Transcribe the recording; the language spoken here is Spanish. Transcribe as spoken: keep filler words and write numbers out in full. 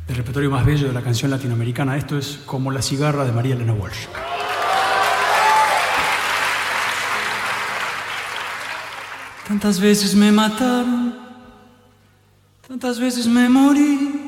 el repertorio más bello de la canción latinoamericana. Esto es Como la cigarra de María Elena Walsh. Tantas veces me mataron, tantas veces me morí,